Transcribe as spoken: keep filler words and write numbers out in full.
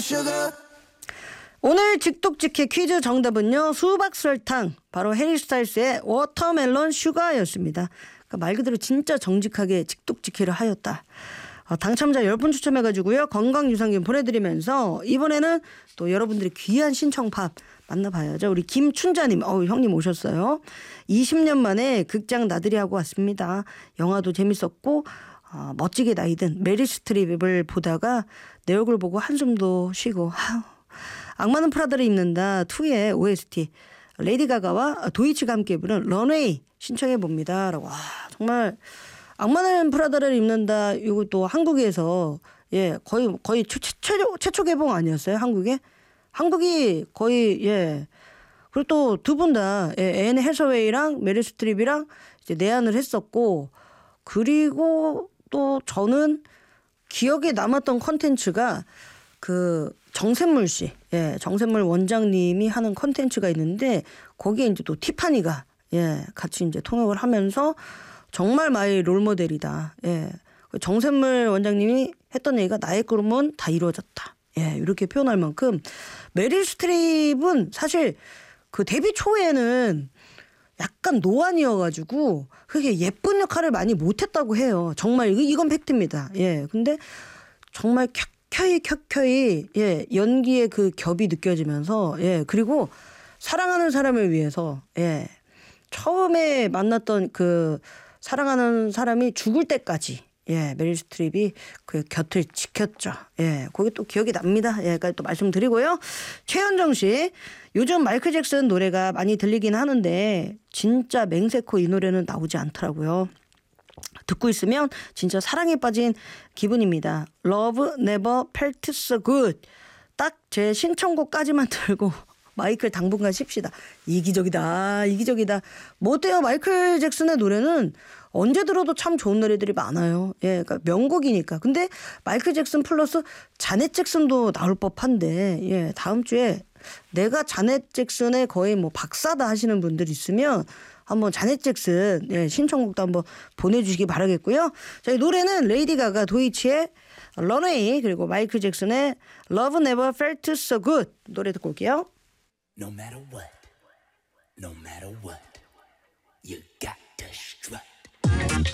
오늘 직독직해 퀴즈 정답은요, 수박 설탕, 바로 해리 스타일스의 워터멜론 슈가였습니다. 그러니까 말 그대로 진짜 정직하게 직독직해를 하였다. 어, 당첨자 열 분 추첨해가지고요, 건강유산균 보내드리면서 이번에는 또 여러분들이 귀한 신청팝 만나봐야죠. 우리 김춘자님, 어우, 형님 오셨어요. 이십 년 만에 극장 나들이 하고 왔습니다. 영화도 재밌었고 어, 멋지게 나이든 메릴 스트립을 보다가 내 얼굴 보고 한숨도 쉬고, 아우, 악마는 프라다를 입는다 이의 오에스티 레이디 가가와 도이치가 함께 부른 런웨이 신청해 봅니다. 라고. 와, 정말 악마는 프라다를 입는다, 이거 또 한국에서 예 거의 거의 최, 최초 최초 개봉 아니었어요? 한국에 한국이 거의 예 그리고 또 두 분 다 예, 앤 해서웨이랑 메릴 스트립이랑 이제 내한을 했었고, 그리고 또 저는 기억에 남았던 컨텐츠가 그 정샘물 씨, 예, 정샘물 원장님이 하는 컨텐츠가 있는데, 거기에 이제 또 티파니가 예, 같이 이제 통역을 하면서 정말 마이 롤모델이다. 예. 정샘물 원장님이 했던 얘기가 나의 꿈은 다 이루어졌다. 예, 이렇게 표현할 만큼 메릴 스트립은 사실 그 데뷔 초에는 약간 노안이어가지고 그게 예쁜 역할을 많이 못했다고 해요. 정말 이건 팩트입니다. 예, 근데 정말 켜켜이 켜켜이 예 연기의 그 겹이 느껴지면서, 예, 그리고 사랑하는 사람을 위해서 예 처음에 만났던 그 사랑하는 사람이 죽을 때까지 예 메릴 스트립이 그 곁을 지켰죠. 예, 그게 또 기억이 납니다. 예, 까지 또 말씀드리고요. 최현정 씨, 요즘 마이클 잭슨 노래가 많이 들리긴 하는데 진짜 맹세코 이 노래는 나오지 않더라고요. 듣고 있으면 진짜 사랑에 빠진 기분입니다. Love never felt so good. 딱 제 신청곡까지만 들고 마이클 당분간 쉽시다. 이기적이다. 이기적이다. 뭐 어때요? 마이클 잭슨의 노래는 언제 들어도 참 좋은 노래들이 많아요. 예, 그러니까 명곡이니까. 근데 마이클 잭슨 플러스 자넷 잭슨도 나올 법한데, 예, 다음 주에 내가 자넷 잭슨의 거의 뭐 박사다 하시는 분들 있으면 한번 자넷 잭슨 예, 신청곡도 한번 보내주시기 바라겠고요. 저희 노래는 레이디 가가 도이치의 런웨이, 그리고 마이클 잭슨의 Love Never Felt So Good 노래 듣고 올게요. No matter what, no matter what, you got to strut.